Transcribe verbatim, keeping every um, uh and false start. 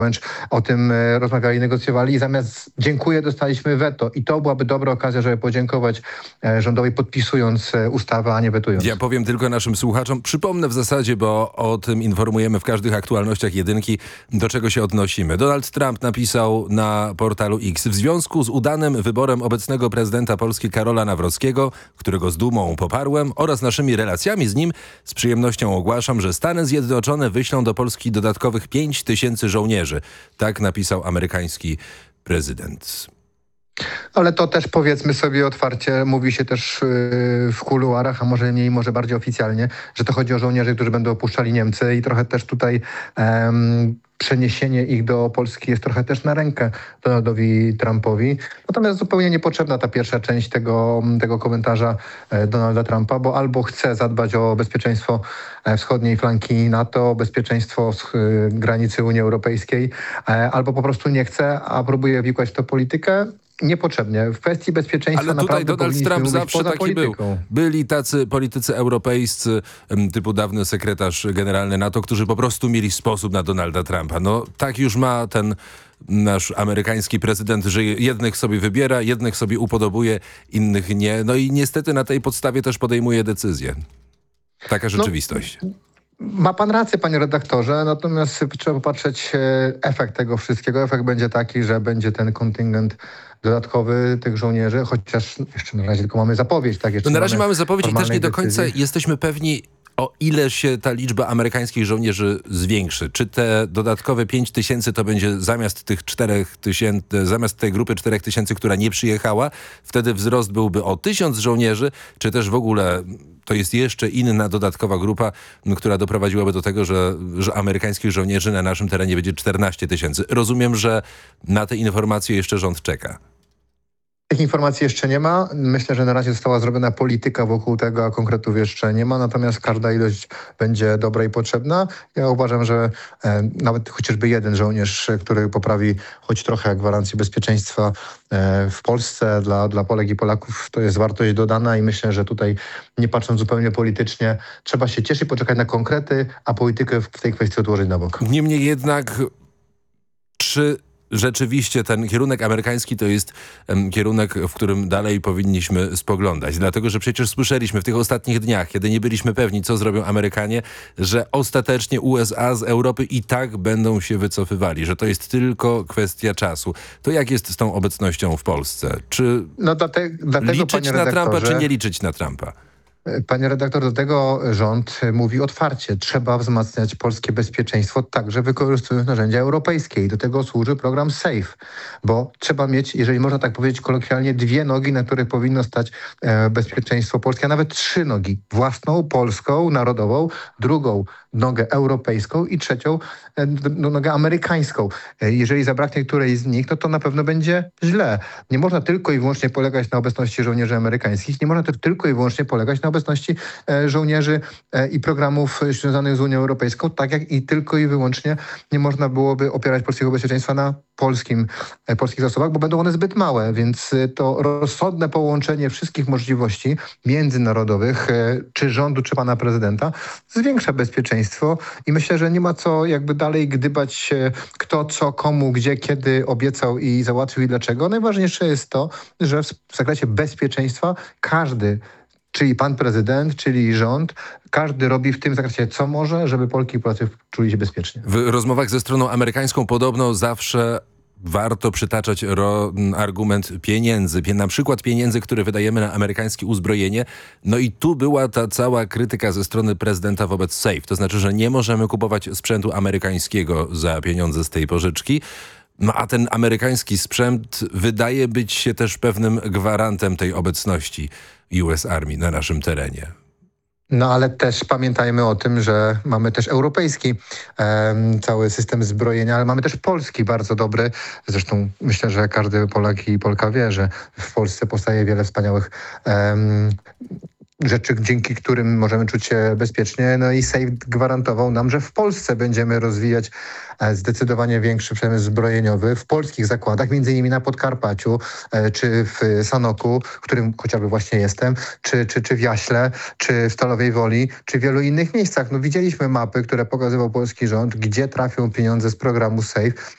wręcz o tym e, rozmawiali, negocjowali i zamiast dziękuję dostaliśmy weto. I to byłaby dobra okazja, żeby podziękować e, rządowi, podpisując e, ustawę, a nie wetując. Ja powiem tylko naszym słuchaczom, przypomnę w zasadzie, bo o tym informujemy w każdych aktualnościach jedynki, do czego się odnosimy. Donald Trump napisał na portalu X: w związku z udanym wyborem obecnego prezydenta Polski Karola Nawrockiego, którego z dumą poparłem, oraz naszymi relacjami z nim, z przyjemnością ogłaszam, że Stany Zjednoczone wyślą do Polski dodatkowych pięć tysięcy żołnierzy. Tak napisał amerykański prezydent. Ale to też powiedzmy sobie otwarcie, mówi się też yy, w kuluarach, a może mniej, może bardziej oficjalnie, że to chodzi o żołnierzy, którzy będą opuszczali Niemcy i trochę też tutaj um, przeniesienie ich do Polski jest trochę też na rękę Donaldowi Trumpowi. Natomiast zupełnie niepotrzebna ta pierwsza część tego, tego komentarza e, Donalda Trumpa, bo albo chce zadbać o bezpieczeństwo e, wschodniej flanki NATO, bezpieczeństwo e, granicy Unii Europejskiej, e, albo po prostu nie chce, a próbuje wikłać w to politykę. Niepotrzebnie. W kwestii bezpieczeństwa Ale tutaj naprawdę Donald Trump zawsze poza taki polityką. był. Byli tacy politycy europejscy, typu dawny sekretarz generalny NATO, którzy po prostu mieli sposób na Donalda Trumpa. No tak już ma ten nasz amerykański prezydent, że jednych sobie wybiera, jednych sobie upodobuje, innych nie. No i niestety na tej podstawie też podejmuje decyzje. Taka rzeczywistość. No. Ma pan rację, panie redaktorze, natomiast trzeba popatrzeć efekt tego wszystkiego. Efekt będzie taki, że będzie ten kontyngent dodatkowy tych żołnierzy, chociaż jeszcze na razie tylko mamy zapowiedź. Tak? Jeszcze no na razie mamy mamy zapowiedź i też nie do końca decyzji. jesteśmy pewni, o ile się ta liczba amerykańskich żołnierzy zwiększy. Czy te dodatkowe pięć tysięcy to będzie zamiast tych czterech tysięcy, zamiast tej grupy czterech tysięcy, która nie przyjechała, wtedy wzrost byłby o tysiąc żołnierzy, czy też w ogóle to jest jeszcze inna dodatkowa grupa, która doprowadziłaby do tego, że, że amerykańskich żołnierzy na naszym terenie będzie czternaście tysięcy. Rozumiem, że na te informacje jeszcze rząd czeka. Tych informacji jeszcze nie ma. Myślę, że na razie została zrobiona polityka wokół tego, a konkretów jeszcze nie ma. Natomiast każda ilość będzie dobra i potrzebna. Ja uważam, że e, nawet chociażby jeden żołnierz, który poprawi choć trochę gwarancję bezpieczeństwa e, w Polsce dla, dla Polek i Polaków, to jest wartość dodana i myślę, że tutaj nie patrząc zupełnie politycznie, trzeba się cieszyć, poczekać na konkrety, a politykę w, w tej kwestii odłożyć na bok. Niemniej jednak, czy rzeczywiście ten kierunek amerykański to jest um, kierunek, w którym dalej powinniśmy spoglądać. Dlatego, że przecież słyszeliśmy w tych ostatnich dniach, kiedy nie byliśmy pewni, co zrobią Amerykanie, że ostatecznie U S A z Europy i tak będą się wycofywali, że to jest tylko kwestia czasu. To jak jest z tą obecnością w Polsce? Czy no dlate, dlatego, liczyć na Trumpa, czy nie liczyć na Trumpa? Panie redaktor, do tego rząd mówi otwarcie. Trzeba wzmacniać polskie bezpieczeństwo, także wykorzystując narzędzia europejskie. I do tego służy program SAFE, bo trzeba mieć, jeżeli można tak powiedzieć kolokwialnie, dwie nogi, na których powinno stać e, bezpieczeństwo polskie, a nawet trzy nogi. Własną, polską, narodową, drugą nogę europejską i trzecią e, no, nogę amerykańską. E, jeżeli zabraknie którejś z nich, no to na pewno będzie źle. Nie można tylko i wyłącznie polegać na obecności żołnierzy amerykańskich, nie można też tylko i wyłącznie polegać na obecności e, żołnierzy e, i programów e, związanych z Unią Europejską, tak jak i tylko i wyłącznie nie można byłoby opierać polskiego bezpieczeństwa na polskim, e, polskich zasobach, bo będą one zbyt małe, więc e, to rozsądne połączenie wszystkich możliwości międzynarodowych, e, czy rządu, czy pana prezydenta, zwiększa bezpieczeństwo i myślę, że nie ma co jakby dalej gdybać, e, kto, co, komu, gdzie, kiedy obiecał i załatwił i dlaczego. Najważniejsze jest to, że w zakresie bezpieczeństwa każdy, czyli pan prezydent, czyli rząd, każdy robi w tym zakresie co może, żeby Polki i Polacy czuli się bezpiecznie. W rozmowach ze stroną amerykańską podobno zawsze warto przytaczać ro, argument pieniędzy. Na przykład pieniędzy, które wydajemy na amerykańskie uzbrojenie. No i tu była ta cała krytyka ze strony prezydenta wobec SAFE. To znaczy, że nie możemy kupować sprzętu amerykańskiego za pieniądze z tej pożyczki. No a ten amerykański sprzęt wydaje być się też pewnym gwarantem tej obecności U S Army na naszym terenie. No ale też pamiętajmy o tym, że mamy też europejski um, cały system zbrojenia, ale mamy też polski bardzo dobry. Zresztą myślę, że każdy Polak i Polka wie, że w Polsce powstaje wiele wspaniałych um, rzeczy, dzięki którym możemy czuć się bezpiecznie. No i SAFE gwarantował nam, że w Polsce będziemy rozwijać zdecydowanie większy przemysł zbrojeniowy w polskich zakładach, między innymi na Podkarpaciu, czy w Sanoku, w którym chociażby właśnie jestem, czy, czy, czy w Jaśle, czy w Stalowej Woli, czy w wielu innych miejscach. No widzieliśmy mapy, które pokazywał polski rząd, gdzie trafią pieniądze z programu SAFE